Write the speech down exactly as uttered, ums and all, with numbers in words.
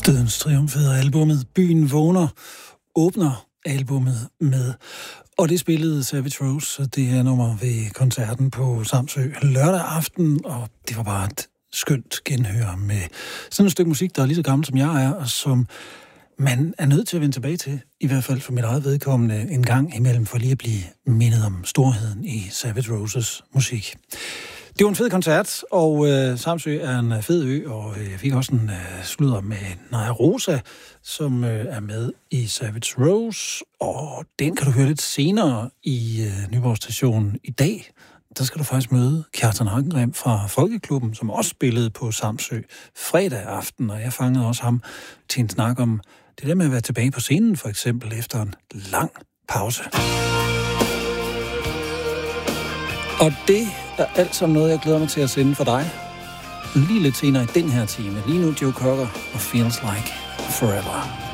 Dødens Triumf hedder albumet. Byen vågner åbner albumet med. Og det spillede Savage Rose, det her nummer ved koncerten på Samsø lørdag aften, og det var bare et skønt genhør med sådan et stykke musik, der er lige så gammel som jeg er, og som man er nødt til at vende tilbage til, i hvert fald for mit eget vedkommende, en gang imellem, for lige at blive mindet om storheden i Savage Roses musik. Det var en fed koncert, og øh, Samsø er en fed ø, og øh, jeg fik også en øh, sludder med Naja Rosa, som øh, er med i Savage Rose, og den kan du høre lidt senere i øh, Nyborg Station i dag. Der skal du faktisk møde Kjartan Hagenrem fra Folkeklubben, som også spillede på Samsø fredag aften, og jeg fangede også ham til en snak om det der med at være tilbage på scenen, for eksempel efter en lang pause. Og det er alt sammen noget, jeg glæder mig til at sende for dig. Lige lidt senere i den her time. Lige nu Joe Cocker og Feels Like Forever.